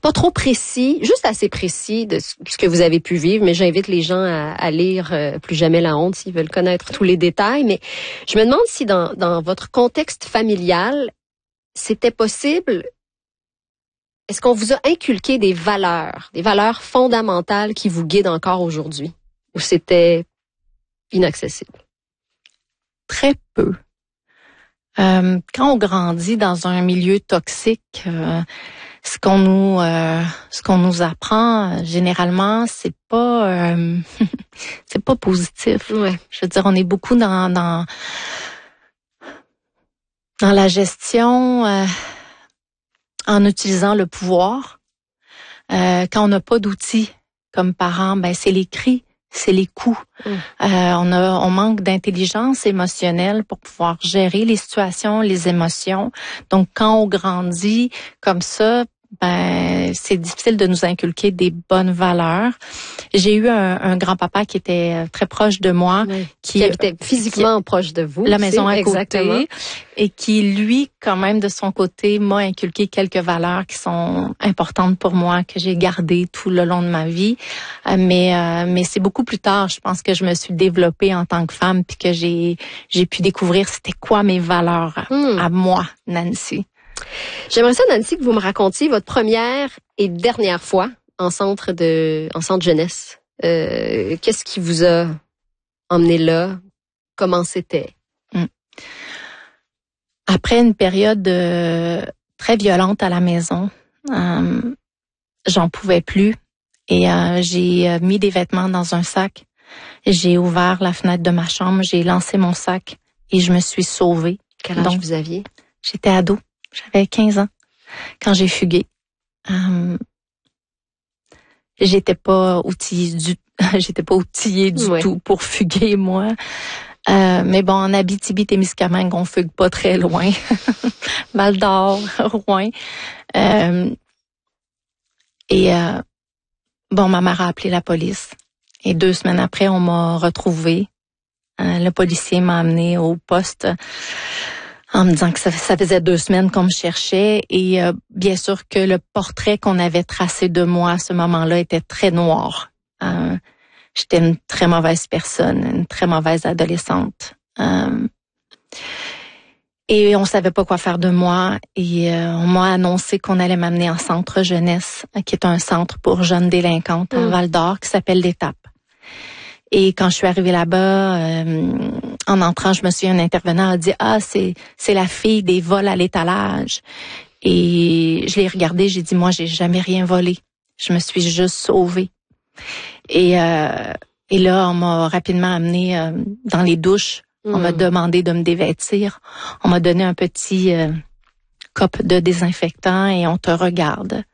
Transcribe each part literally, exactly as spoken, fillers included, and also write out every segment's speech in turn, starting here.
pas trop précis, juste assez précis de ce que vous avez pu vivre, mais j'invite les gens à, à lire euh, Plus jamais la honte s'ils veulent connaître tous les détails. Mais je me demande si dans, dans votre contexte familial, c'était possible. Est-ce qu'on vous a inculqué des valeurs, des valeurs fondamentales qui vous guident encore aujourd'hui, ou c'était inaccessible? Très peu. Euh, quand on grandit dans un milieu toxique, euh, ce qu'on nous, euh, ce qu'on nous apprend euh, généralement, c'est pas, euh, c'est pas positif. Ouais. Je veux dire, on est beaucoup dans dans dans la gestion euh, en utilisant le pouvoir. Euh, quand on n'a pas d'outils comme parents, ben c'est les cris. C'est les coups. Mm. Euh, on a, on manque d'intelligence émotionnelle pour pouvoir gérer les situations, les émotions. Donc, quand on grandit comme ça, ben c'est difficile de nous inculquer des bonnes valeurs. J'ai eu un, un grand-papa qui était très proche de moi, oui. qui, qui habitait physiquement qui, proche de vous, la maison à exactement. côté, et qui lui, quand même de son côté, m'a inculqué quelques valeurs qui sont importantes pour moi, que j'ai gardées tout le long de ma vie. Euh, mais euh, mais c'est beaucoup plus tard, je pense que je me suis développée en tant que femme, puis que j'ai j'ai pu découvrir c'était quoi mes valeurs à, hmm. à moi, Nancy. J'aimerais ça, Nancy, que vous me racontiez votre première et dernière fois en centre de, en centre jeunesse. Euh, qu'est-ce qui vous a emmené là? Comment c'était? Mm. Après une période euh, très violente à la maison, euh, j'en pouvais plus et euh, j'ai mis des vêtements dans un sac. J'ai ouvert la fenêtre de ma chambre, j'ai lancé mon sac et je me suis sauvée. Quel âge Donc, vous aviez? J'étais ado. J'avais quinze ans quand j'ai fugué. Euh, j'étais pas outillée du j'étais pas outillée du ouais. tout pour fuguer moi. Euh, mais bon, en Abitibi-Témiscamingue, on fugue pas très loin. Val-d'Or, Rouen. Euh, et euh, bon, ma mère a appelé la police. Et deux semaines après, on m'a retrouvée. Euh, le policier m'a amenée au poste en me disant que ça, ça faisait deux semaines qu'on me cherchait. Et euh, bien sûr que le portrait qu'on avait tracé de moi à ce moment-là était très noir. Euh, j'étais une très mauvaise personne, une très mauvaise adolescente. Euh, et on savait pas quoi faire de moi. Et euh, on m'a annoncé qu'on allait m'amener en centre jeunesse, qui est un centre pour jeunes délinquantes à Val-d'Or, qui s'appelle l'Étape. Et quand je suis arrivée là-bas, euh, en entrant, je me souviens, un intervenant a dit « Ah, c'est c'est la fille des vols à l'étalage. » Et je l'ai regardée, j'ai dit « Moi, j'ai jamais rien volé. Je me suis juste sauvée. » Et euh, et là, on m'a rapidement amenée euh, dans les douches. Mmh. On m'a demandé de me dévêtir. On m'a donné un petit euh, cop de désinfectant et on te regarde.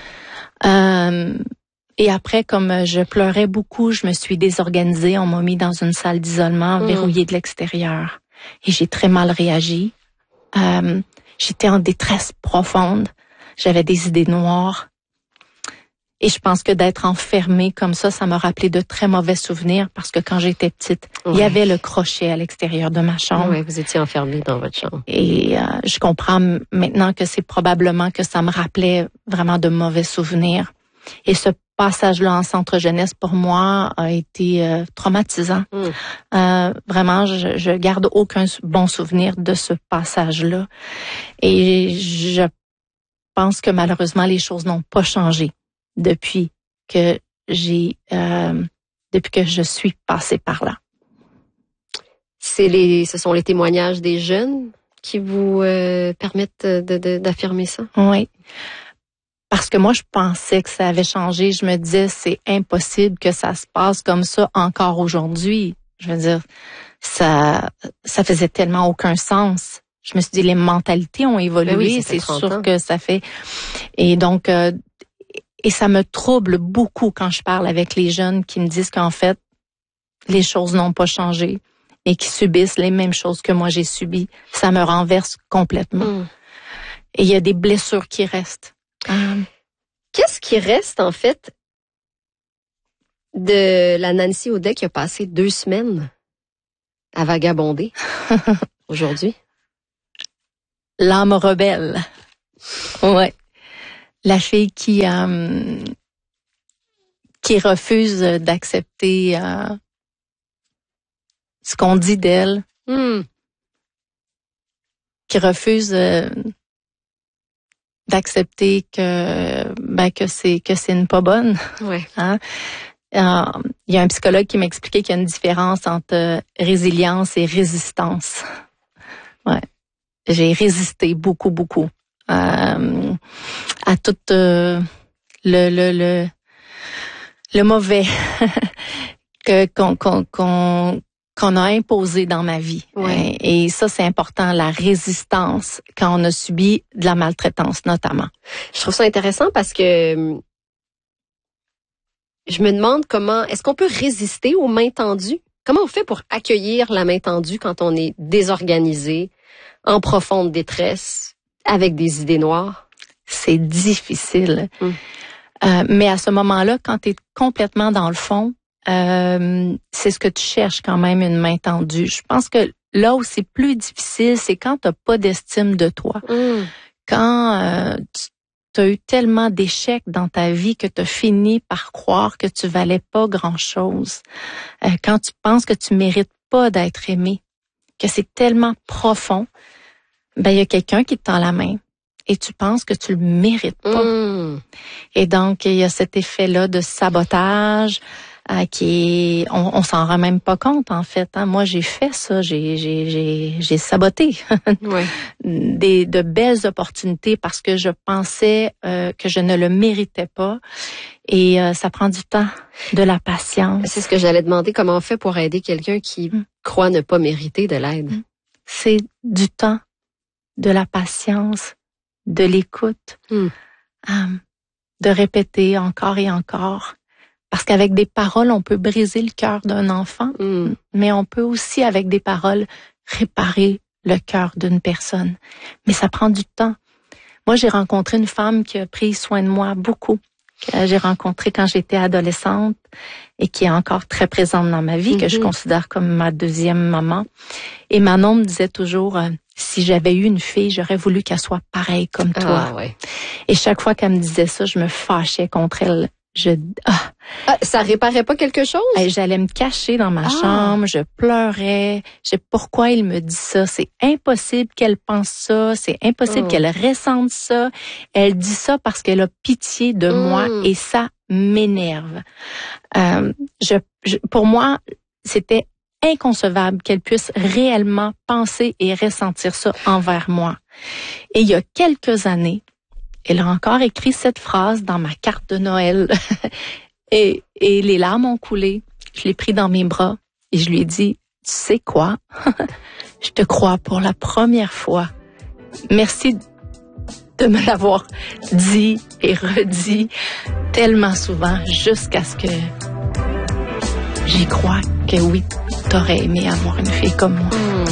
Euh, Et après, comme je pleurais beaucoup, je me suis désorganisée. On m'a mis dans une salle d'isolement, mmh. verrouillée de l'extérieur. Et j'ai très mal réagi. Euh, j'étais en détresse profonde. J'avais des idées noires. Et je pense que d'être enfermée comme ça, ça m'a rappelé de très mauvais souvenirs parce que quand j'étais petite, ouais. il y avait le crochet à l'extérieur de ma chambre. Oui, vous étiez enfermée dans votre chambre. Et euh, je comprends maintenant que c'est probablement que ça me rappelait vraiment de mauvais souvenirs. Et ce passage-là en centre jeunesse, pour moi, a été euh, traumatisant. Mm. Euh, vraiment, je, je garde aucun bon souvenir de ce passage-là. Et je pense que malheureusement, les choses n'ont pas changé depuis que j'ai, euh, depuis que je suis passée par là. C'est les, ce sont les témoignages des jeunes qui vous euh, permettent de, de, d'affirmer ça? Oui. Parce que moi, je pensais que ça avait changé. Je me disais, c'est impossible que ça se passe comme ça encore aujourd'hui. Je veux dire, ça, ça faisait tellement aucun sens. Je me suis dit, les mentalités ont évolué. Oui, c'est sûr ans. Que ça fait. Et donc, euh, et ça me trouble beaucoup quand je parle avec les jeunes qui me disent qu'en fait, les choses n'ont pas changé et qui subissent les mêmes choses que moi j'ai subies. Ça me renverse complètement. Mm. Et il y a des blessures qui restent. Euh, Qu'est-ce qui reste, en fait, de la Nancy Audet qui a passé deux semaines à vagabonder aujourd'hui? L'âme rebelle. Ouais. la fille qui euh, qui refuse d'accepter euh, ce qu'on dit d'elle, mm. qui refuse euh, d'accepter que ben que c'est que c'est une pas bonne. Ouais. Hein? Euh, il y a un psychologue qui m'expliquait qu'il y a une différence entre résilience et résistance. Ouais. J'ai résisté beaucoup, beaucoup euh, à tout euh, le, le, le, le mauvais que, qu'on, qu'on, qu'on, qu'on a imposé dans ma vie. Ouais. Et, et ça, c'est important, la résistance quand on a subi de la maltraitance, notamment. Je trouve ça intéressant parce que je me demande comment, est-ce qu'on peut résister aux mains tendues? Comment on fait pour accueillir la main tendue quand on est désorganisé, en profonde détresse, avec des idées noires? C'est difficile. Mm. Euh, mais à ce moment-là, quand tu es complètement dans le fond, euh, c'est ce que tu cherches quand même, une main tendue. Je pense que là où c'est plus difficile, c'est quand tu n'as pas d'estime de toi. Mm. Quand euh, tu as eu tellement d'échecs dans ta vie que tu as fini par croire que tu valais pas grand-chose. Euh, quand tu penses que tu mérites pas d'être aimé, que c'est tellement profond, ben il y a quelqu'un qui te tend la main et tu penses que tu le mérites pas. Mm. Et donc il y a cet effet-là de sabotage euh, qui est, on, on s'en rend même pas compte en fait. Hein. Moi j'ai fait ça, j'ai j'ai j'ai j'ai saboté Ouais. des de belles opportunités parce que je pensais euh, que je ne le méritais pas. Et euh, ça prend du temps, de la patience. C'est ce que j'allais demander, comment on fait pour aider quelqu'un qui mm. croit ne pas mériter de l'aide? Mm. C'est du temps, de la patience, de l'écoute, mm. euh, de répéter encore et encore. Parce qu'avec des paroles, on peut briser le cœur d'un enfant, mm. mais on peut aussi, avec des paroles, réparer le cœur d'une personne. Mais ça prend du temps. Moi, j'ai rencontré une femme qui a pris soin de moi beaucoup, que j'ai rencontrée quand j'étais adolescente et qui est encore très présente dans ma vie, mm-hmm. que je considère comme ma deuxième maman. Et Manon me disait toujours, euh, si j'avais eu une fille, j'aurais voulu qu'elle soit pareille comme toi. Ah, ouais. Et chaque fois qu'elle me disait ça, je me fâchais contre elle. Je, ah, ah, ça réparait pas quelque chose? J'allais me cacher dans ma ah. chambre, je pleurais. Je sais pourquoi il me dit ça. C'est impossible qu'elle pense ça. C'est impossible oh. qu'elle ressente ça. Elle dit ça parce qu'elle a pitié de mm. moi et ça m'énerve. Euh, je, je, pour moi, c'était inconcevable qu'elle puisse réellement penser et ressentir ça envers moi. Et il y a quelques années, elle a encore écrit cette phrase dans ma carte de Noël. et, et les larmes ont coulé. Je l'ai pris dans mes bras et je lui ai dit, tu sais quoi? Je te crois pour la première fois. Merci de me l'avoir dit et redit tellement souvent jusqu'à ce que j'y crois que oui, t'aurais aimé avoir une fille comme moi. Mm.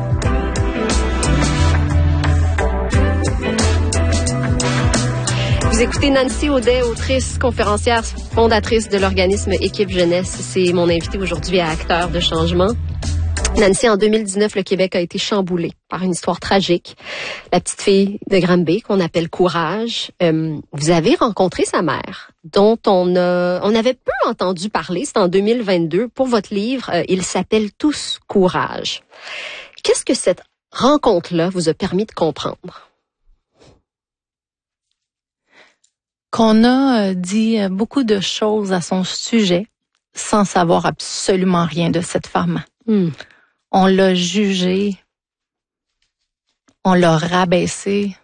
Vous écoutez Nancy Audet, autrice, conférencière, fondatrice de l'organisme Équipe Jeunesse. C'est mon invité aujourd'hui à Acteurs de changement. Nancy, en deux mille dix-neuf, le Québec a été chamboulé par une histoire tragique. La petite fille de Granby, qu'on appelle Courage. Euh, vous avez rencontré sa mère, dont on a, on avait peu entendu parler. C'est en deux mille vingt-deux. Pour votre livre, euh, il s'appelle Tous Courage. Qu'est-ce que cette rencontre-là vous a permis de comprendre? Qu'on a dit beaucoup de choses à son sujet sans savoir absolument rien de cette femme. Mm. On l'a jugée, on l'a rabaissée.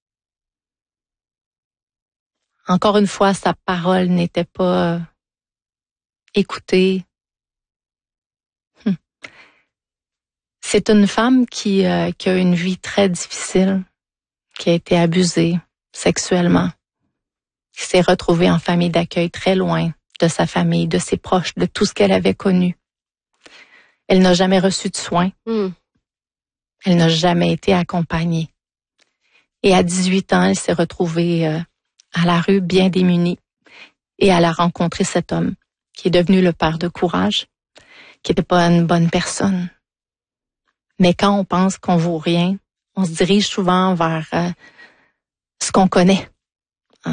Encore une fois, sa parole n'était pas écoutée. Hum. C'est une femme qui, euh, qui a une vie très difficile, qui a été abusée sexuellement, qui s'est retrouvée en famille d'accueil très loin de sa famille, de ses proches, de tout ce qu'elle avait connu. Elle n'a jamais reçu de soins. Mm. Elle n'a jamais été accompagnée. Et à dix-huit ans, elle s'est retrouvée euh, à la rue bien démunie. Et elle a rencontré cet homme qui est devenu le père de Courage, qui n'était pas une bonne personne. Mais quand on pense qu'on vaut rien, on se dirige souvent vers euh, ce qu'on connaît.